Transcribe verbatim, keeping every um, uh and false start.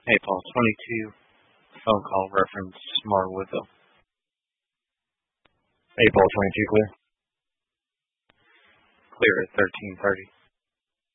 Hey, Paul, twenty-two phone call reference Smart Woodville. Hey, Paul, twenty-two clear. Clear at thirteen thirty.